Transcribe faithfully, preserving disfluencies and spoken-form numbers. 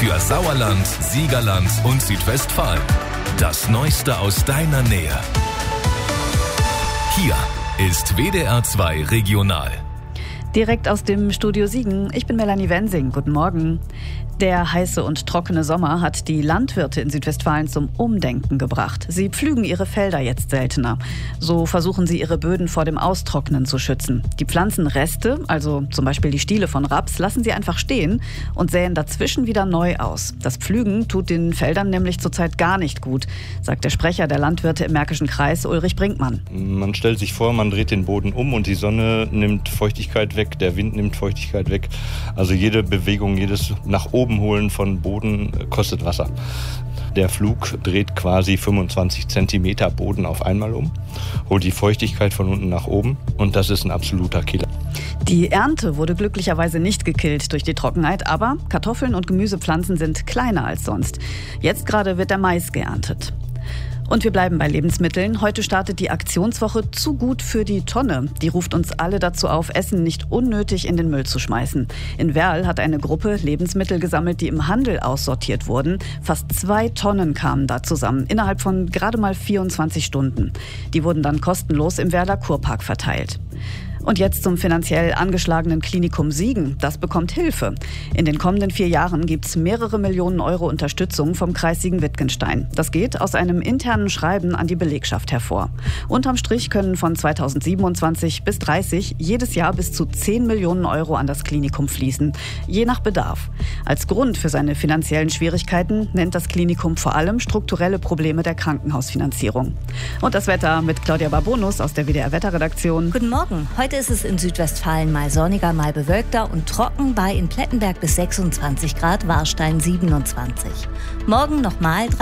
Für Sauerland, Siegerland und Südwestfalen. Das Neueste aus deiner Nähe. Hier ist W D R zwei Regional. Direkt aus dem Studio Siegen. Ich bin Melanie Wensing. Guten Morgen. Der heiße und trockene Sommer hat die Landwirte in Südwestfalen zum Umdenken gebracht. Sie pflügen ihre Felder jetzt seltener. So versuchen sie, ihre Böden vor dem Austrocknen zu schützen. Die Pflanzenreste, also zum Beispiel die Stiele von Raps, lassen sie einfach stehen und säen dazwischen wieder neu aus. Das Pflügen tut den Feldern nämlich zurzeit gar nicht gut, sagt der Sprecher der Landwirte im Märkischen Kreis, Ulrich Brinkmann. Man stellt sich vor, man dreht den Boden um und die Sonne nimmt Feuchtigkeit weg, der Wind nimmt Feuchtigkeit weg. Also jede Bewegung, jedes nach oben holen von Boden kostet Wasser. Der Flug dreht quasi fünfundzwanzig Zentimeter Boden auf einmal um, holt die Feuchtigkeit von unten nach oben und das ist ein absoluter Killer. Die Ernte wurde glücklicherweise nicht gekillt durch die Trockenheit, aber Kartoffeln und Gemüsepflanzen sind kleiner als sonst. Jetzt gerade wird der Mais geerntet. Und wir bleiben bei Lebensmitteln. Heute startet die Aktionswoche Zu gut für die Tonne. Die ruft uns alle dazu auf, Essen nicht unnötig in den Müll zu schmeißen. In Werl hat eine Gruppe Lebensmittel gesammelt, die im Handel aussortiert wurden. Fast zwei Tonnen kamen da zusammen, innerhalb von gerade mal vierundzwanzig Stunden. Die wurden dann kostenlos im Werler Kurpark verteilt. Und jetzt zum finanziell angeschlagenen Klinikum Siegen. Das bekommt Hilfe. In den kommenden vier Jahren gibt es mehrere Millionen Euro Unterstützung vom Kreis Siegen-Wittgenstein. Das geht aus einem internen Schreiben an die Belegschaft hervor. Unterm Strich können von zweitausendsiebenundzwanzig bis dreißig jedes Jahr bis zu zehn Millionen Euro an das Klinikum fließen, je nach Bedarf. Als Grund für seine finanziellen Schwierigkeiten nennt das Klinikum vor allem strukturelle Probleme der Krankenhausfinanzierung. Und das Wetter mit Claudia Barbonus aus der W D R-Wetterredaktion. Guten Morgen. Heute ist es in Südwestfalen mal sonniger, mal bewölkter und trocken bei in Plettenberg bis sechsundzwanzig Grad, Warstein siebenundzwanzig. Morgen nochmal